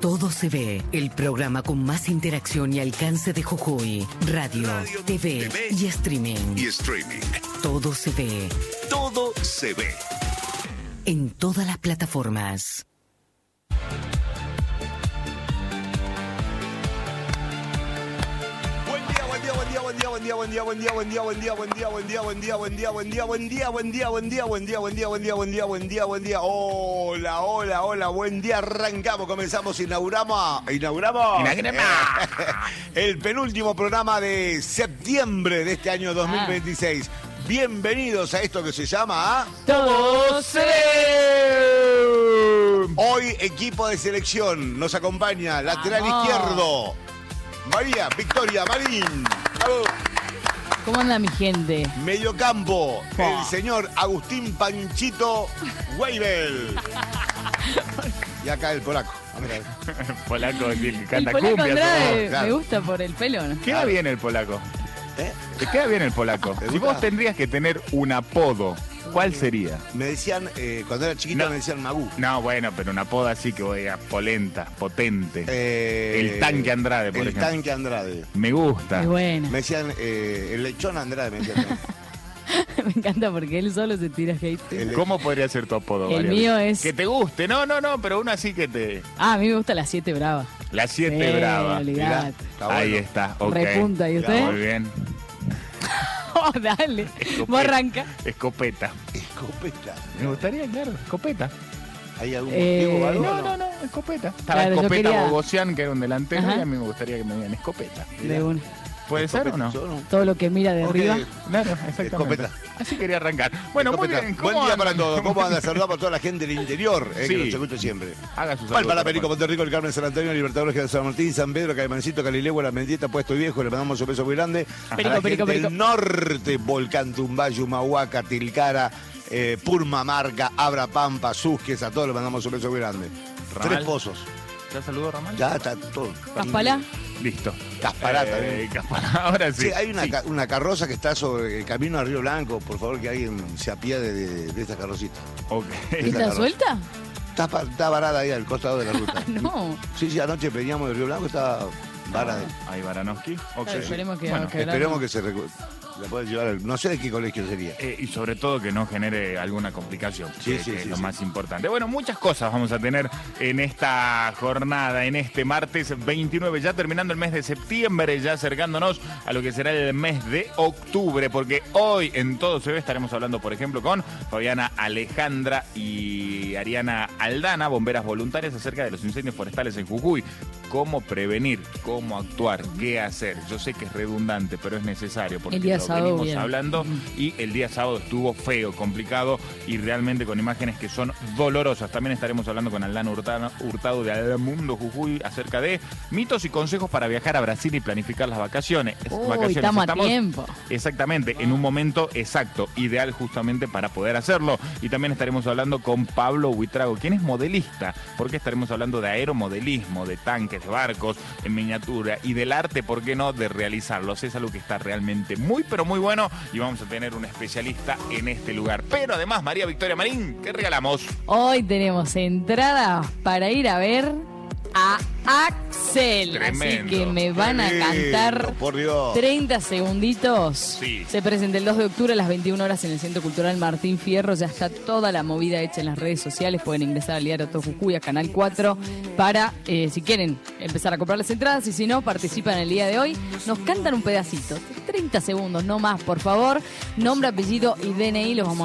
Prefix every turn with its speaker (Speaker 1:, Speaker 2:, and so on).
Speaker 1: Todo se ve. El programa con más interacción y alcance de Jujuy. Radio, TV y streaming. Todo se ve.
Speaker 2: Todo se ve.
Speaker 1: En todas las plataformas.
Speaker 3: Hola, buen día, arrancamos, comenzamos, inauguramos el penúltimo programa de septiembre de este año 2026. Bienvenidos a esto que se llama
Speaker 4: Todo se ve.
Speaker 3: Hoy equipo de selección, nos acompaña lateral izquierdo María Victoria Marín.
Speaker 4: ¿Cómo anda mi gente?
Speaker 3: Mediocampo, el señor Agustín Panchito Weibel. Y acá el polaco.
Speaker 5: Polaco que canta
Speaker 4: El polaco
Speaker 5: cumbia.
Speaker 4: Andrade,
Speaker 3: claro.
Speaker 4: me gusta por el pelo, ¿no?
Speaker 5: Queda bien el polaco. Te queda bien el polaco.
Speaker 3: ¿Te
Speaker 5: Si
Speaker 3: gusta?
Speaker 5: vos tendrías que tener un apodo, ¿cuál sería?
Speaker 3: Me decían, cuando era chiquito me decían Magú.
Speaker 5: No, bueno, pero un apodo así que vos digas polenta, potente. El tanque Andrade, por ejemplo.
Speaker 3: El tanque Andrade.
Speaker 5: Me gusta.
Speaker 4: Es buena.
Speaker 3: Me decían el lechón Andrade, me decían.
Speaker 4: Me encanta porque él solo se tira hate.
Speaker 5: ¿Cómo podría ser tu apodo,
Speaker 4: El
Speaker 5: María?
Speaker 4: mío es-
Speaker 5: Que te guste. No, pero uno así que te...
Speaker 4: Ah, a mí me gusta la 7 brava.
Speaker 5: La 7
Speaker 4: Sí,
Speaker 5: brava.
Speaker 4: olvidate.
Speaker 3: Mirá, está bueno.
Speaker 5: Ahí está, ok.
Speaker 4: Repunta, ¿y usted?
Speaker 5: Muy bien.
Speaker 4: Oh, dale. Vos arranca.
Speaker 5: Escopeta.
Speaker 3: Escopeta.
Speaker 5: Me gustaría, claro, escopeta.
Speaker 3: ¿Hay algún motivo o algo?
Speaker 5: No, escopeta. Estaba
Speaker 4: Claro, yo
Speaker 5: Escopeta
Speaker 4: quería-
Speaker 5: Bogosian, que era un delantero,
Speaker 4: Ajá.
Speaker 5: y a mí me gustaría que me digan escopeta.
Speaker 4: De una.
Speaker 5: ¿Puede ser o no?
Speaker 3: Yo no.
Speaker 4: Todo lo que mira de
Speaker 3: Ok.
Speaker 4: arriba.
Speaker 5: Claro, exactamente.
Speaker 3: Escopeta.
Speaker 5: Así quería arrancar. Bueno, muy
Speaker 3: Escopeta.
Speaker 5: bien.
Speaker 3: Buen día para todos. ¿Cómo anda? Saludamos a toda la gente del interior, que
Speaker 5: Sí.
Speaker 3: nos escucha siempre.
Speaker 5: Haga sus
Speaker 3: Palpala, Perico, Monterrico, el Carmen, San Antonio, Libertadores, de San Martín, San Pedro, Caemancito, Calilegua, La Mendieta, Puesto Viejo. Le mandamos un beso muy grande. A la
Speaker 4: Perico,
Speaker 3: gente
Speaker 4: Perico.
Speaker 3: del norte, Volcán, Tumbayo, Humahuaca, Tilcara, Purmamarca, Abra Pampa, Susques, a todos le mandamos un beso muy grande.
Speaker 5: Ramal.
Speaker 3: 3 pozos.
Speaker 5: ¿Ya saludó, Ramal?
Speaker 3: Ya está todo.
Speaker 4: Caspalá.
Speaker 5: Listo.
Speaker 3: Caspará también.
Speaker 5: Caspará, ahora sí.
Speaker 3: Sí, hay una carroza que está sobre el camino a Río Blanco. Por favor, que alguien se apiade de esta carrocita.
Speaker 5: Ok.
Speaker 4: ¿Está
Speaker 3: carroza.
Speaker 4: suelta?
Speaker 3: Está varada ahí al costado de la ruta.
Speaker 4: No.
Speaker 3: Sí, anoche veníamos de Río Blanco, estaba varada.
Speaker 5: Ahí Baranowski. Ok.
Speaker 4: Claro, esperemos que
Speaker 5: Bueno,
Speaker 4: no quede-
Speaker 3: Esperemos que la pueda llevar, no sé de qué colegio sería.
Speaker 5: y sobre todo que no genere alguna complicación,
Speaker 3: Sí,
Speaker 5: que
Speaker 3: sí,
Speaker 5: es
Speaker 3: sí,
Speaker 5: lo
Speaker 3: sí.
Speaker 5: más importante. Bueno, muchas cosas vamos a tener en esta jornada, en este martes 29, ya terminando el mes de septiembre, ya acercándonos a lo que será el mes de octubre, porque hoy en Todo se ve estaremos hablando, por ejemplo, con Fabiana Alejandra y Ariana Aldana, bomberas voluntarias, acerca de los incendios forestales en Jujuy. Cómo prevenir, cómo actuar, qué hacer. Yo sé que es redundante, pero es necesario, porque
Speaker 4: El día
Speaker 5: lo
Speaker 4: sábado
Speaker 5: venimos
Speaker 4: bien.
Speaker 5: hablando y el día sábado estuvo feo, complicado y realmente con imágenes que son dolorosas. También estaremos hablando con Aldana Hurtado de Almundo Jujuy acerca de mitos y consejos para viajar a Brasil y planificar las vacaciones.
Speaker 4: Uy, estamos a tiempo.
Speaker 5: Exactamente, en un momento exacto, ideal justamente para poder hacerlo. Y también estaremos hablando con Pablo Huitrago, quien es modelista, porque estaremos hablando de aeromodelismo, de tanques, de barcos en miniatura y del arte, ¿por qué no?, de realizarlos. Es algo que está realmente muy, pero muy bueno y vamos a tener un especialista en este lugar. Pero además, María Victoria Marín, ¿qué regalamos?
Speaker 4: Hoy tenemos entradas para ir a ver a Axel.
Speaker 5: Tremendo.
Speaker 4: Así que me van a
Speaker 3: Qué lindo,
Speaker 4: cantar
Speaker 3: por Dios.
Speaker 4: 30 segunditos.
Speaker 5: Sí.
Speaker 4: Se presenta el 2 de octubre a las 21 horas en el Centro Cultural Martín Fierro. Ya está toda la movida hecha en las redes sociales. Pueden ingresar al diario Todo Jujuy, a Canal 4, para, si quieren, empezar a comprar las entradas. Y si no, participan el día de hoy. Nos cantan un pedacito. 30 segundos, no más, por favor. Nombre, apellido y DNI los vamos